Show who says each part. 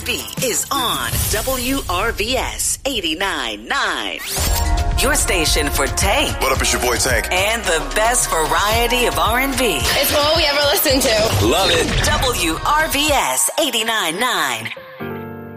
Speaker 1: R&B is on WRVS 89.9. Your station for Tank.
Speaker 2: What up, it's your boy Tank.
Speaker 1: And the best variety of R&B.
Speaker 3: It's all we ever listen to.
Speaker 4: Love it.
Speaker 1: WRVS 89.9.